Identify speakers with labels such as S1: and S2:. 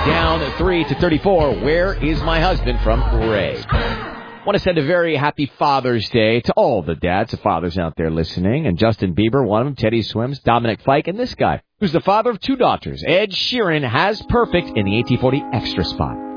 S1: Down 3-34. Where is my husband from Ray? Want to send a very happy Father's Day to all the dads and fathers out there listening. And Justin Bieber, one of them, Teddy Swims, Dominic Fike, and this guy, who's the father of 2 daughters. Ed Sheeran has perfect in the 1840 extra spot.